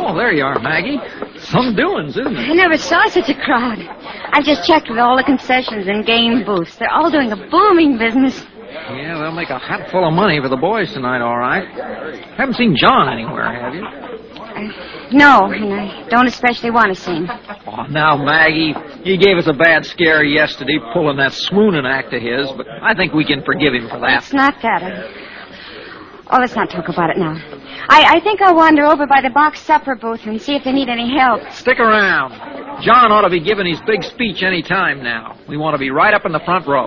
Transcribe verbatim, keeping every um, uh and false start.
Oh, there you are, Maggie. Some doings, isn't it? I never saw such a crowd. I've just checked with all the concessions and game booths. They're all doing a booming business. Yeah, they'll make a hatful of money for the boys tonight, all right. Haven't seen John anywhere, have you? Uh, no, and I don't especially want to see him. Oh, now, Maggie, he gave us a bad scare yesterday pulling that swooning act of his, but I think we can forgive him for that. It's not that. I... Oh, let's not talk about it now. I, I think I'll wander over by the box supper booth and see if they need any help. Stick around. John ought to be giving his big speech any time now. We want to be right up in the front row.